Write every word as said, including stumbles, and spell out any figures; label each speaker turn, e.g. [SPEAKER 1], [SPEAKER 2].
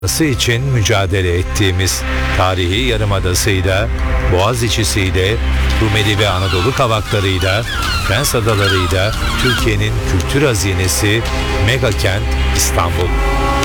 [SPEAKER 1] için mücadele ettiğimiz tarihi yarımadasıyla, Boğaziçi'siyle, Rumeli ve Anadolu kavaklarıyla, Prens Adaları'yla Türkiye'nin kültür hazinesi mega kent İstanbul.